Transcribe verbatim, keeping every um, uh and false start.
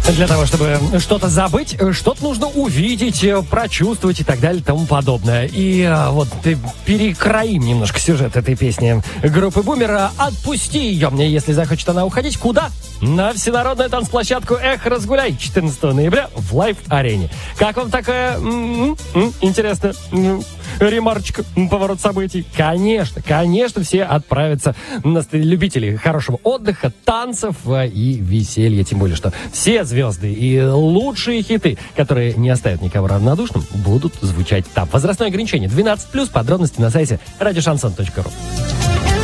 Для того, чтобы что-то забыть, что-то нужно увидеть, прочувствовать и так далее и тому подобное. И вот перекроим немножко сюжет этой песни группы Бумера. Отпусти ее мне, если захочет она уходить. Куда? На всенародную танцплощадку «Эх, разгуляй» четырнадцатого ноября в Лайв-арене. Как вам такая м-м-м, интересная ремарочка, поворот событий? Конечно, конечно, все отправятся на любители хорошего отдыха, танцев и веселья. Тем более, что все звезды и лучшие хиты, которые не оставят никого равнодушным, будут звучать там. Возрастное ограничение двенадцать плюс. Подробности на сайте радиошансон точка ру.